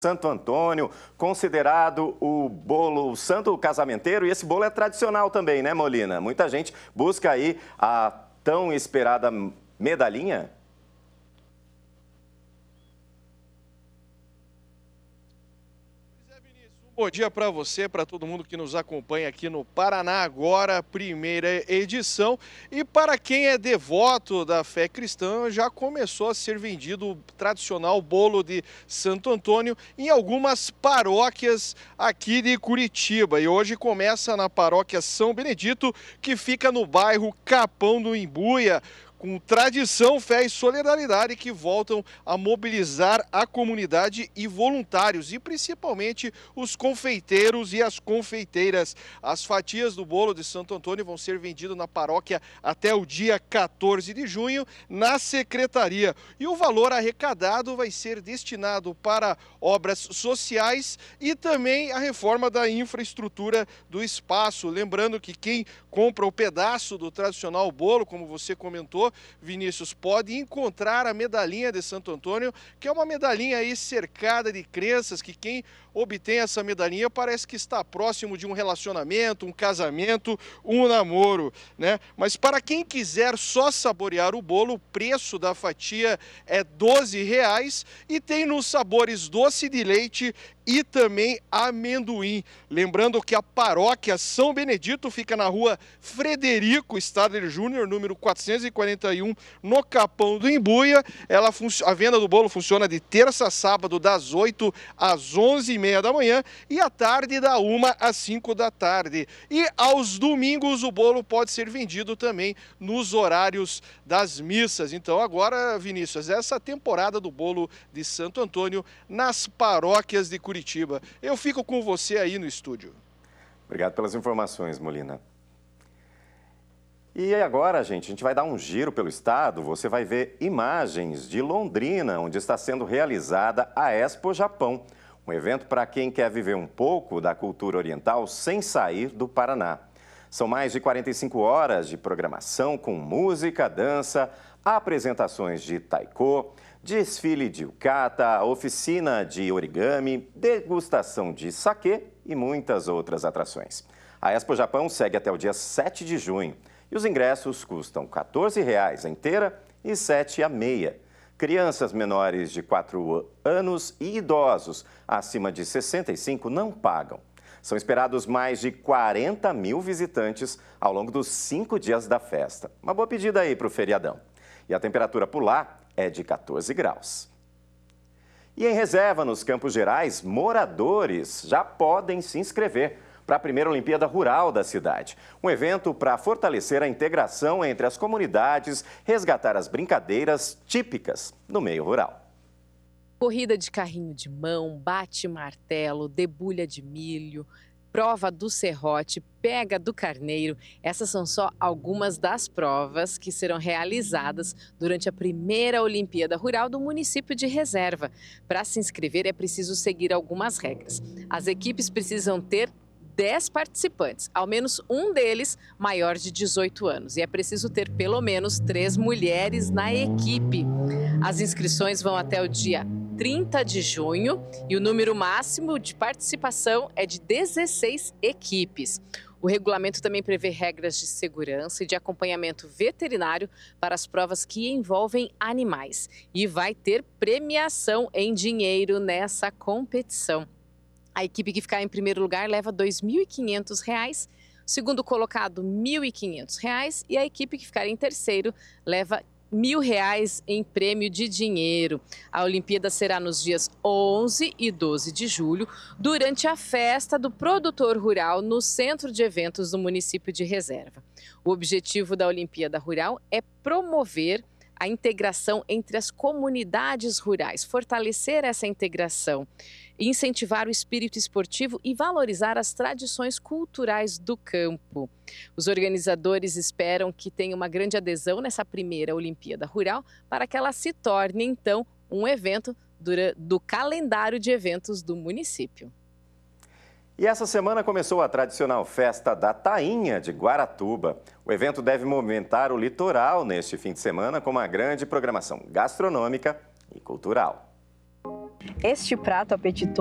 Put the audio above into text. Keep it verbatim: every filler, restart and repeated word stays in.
Santo Antônio, considerado o bolo santo casamenteiro, e esse bolo é tradicional também, né, Molina? Muita gente busca aí a tão esperada medalhinha. Bom dia para você, para todo mundo que nos acompanha aqui no Paraná Agora, primeira edição. E para quem é devoto da fé cristã, já começou a ser vendido o tradicional bolo de Santo Antônio em algumas paróquias aqui de Curitiba. E hoje começa na paróquia São Benedito, que fica no bairro Capão do Imbuia, com tradição, fé e solidariedade que voltam a mobilizar a comunidade e voluntários, e principalmente os confeiteiros e as confeiteiras. As fatias do bolo de Santo Antônio vão ser vendidas na paróquia até o dia quatorze de junho, na secretaria. E o valor arrecadado vai ser destinado para obras sociais e também a reforma da infraestrutura do espaço. Lembrando que quem compra o pedaço do tradicional bolo, como você comentou, Vinícius, pode encontrar a medalhinha de Santo Antônio, que é uma medalhinha aí cercada de crenças, que quem obtém essa medalhinha parece que está próximo de um relacionamento, um casamento, um namoro, né? Mas para quem quiser só saborear o bolo, o preço da fatia é doze reais e tem nos sabores doce de leite e também amendoim. Lembrando que a paróquia São Benedito fica na rua Frederico Stadler Júnior, número quatrocentos e quarenta e um, no Capão do Imbuia. Ela a venda do bolo funciona de terça a sábado, das oito às onze e meia da manhã, e à tarde, da uma às cinco da tarde. E aos domingos o bolo pode ser vendido também nos horários das missas. Então agora, Vinícius, essa temporada do bolo de Santo Antônio nas paróquias de Curitiba. Eu fico com você aí no estúdio. Obrigado pelas informações, Molina. E agora, gente, a gente vai dar um giro pelo estado. Você vai ver imagens de Londrina, onde está sendo realizada a Expo Japão. Um evento para quem quer viver um pouco da cultura oriental sem sair do Paraná. São mais de quarenta e cinco horas de programação com música, dança, apresentações de taiko, desfile de yukata, oficina de origami, degustação de saquê e muitas outras atrações. A Expo Japão segue até o dia sete de junho e os ingressos custam quatorze reais a inteira e sete reais a meia. Crianças menores de quatro anos e idosos acima de sessenta e cinco não pagam. São esperados mais de quarenta mil visitantes ao longo dos cinco dias da festa. Uma boa pedida aí para o feriadão. E a temperatura por lá é de quatorze graus. E em Reserva, nos Campos Gerais, moradores já podem se inscrever para a primeira Olimpíada Rural da cidade. Um evento para fortalecer a integração entre as comunidades, resgatar as brincadeiras típicas no meio rural. Corrida de carrinho de mão, bate-martelo, debulha de milho, prova do serrote, pega do carneiro. Essas são só algumas das provas que serão realizadas durante a primeira Olimpíada Rural do município de Reserva. Para se inscrever é preciso seguir algumas regras. As equipes precisam ter dez participantes, ao menos um deles maior de dezoito anos. E é preciso ter pelo menos três mulheres na equipe. As inscrições vão até o dia trinta de junho e o número máximo de participação é de dezesseis equipes. O regulamento também prevê regras de segurança e de acompanhamento veterinário para as provas que envolvem animais. E vai ter premiação em dinheiro nessa competição. A equipe que ficar em primeiro lugar leva dois mil e quinhentos reais, o segundo colocado mil e quinhentos reais e a equipe que ficar em terceiro leva mil reais em prêmio de dinheiro. A Olimpíada será nos dias onze e doze de julho, durante a festa do produtor rural no centro de eventos do município de Reserva. O objetivo da Olimpíada Rural é promover a integração entre as comunidades rurais, fortalecer essa integração, incentivar o espírito esportivo e valorizar as tradições culturais do campo. Os organizadores esperam que tenha uma grande adesão nessa primeira Olimpíada Rural para que ela se torne, então, um evento do calendário de eventos do município. E essa semana começou a tradicional festa da Tainha de Guaratuba. O evento deve movimentar o litoral neste fim de semana com uma grande programação gastronômica e cultural. Este prato apetitoso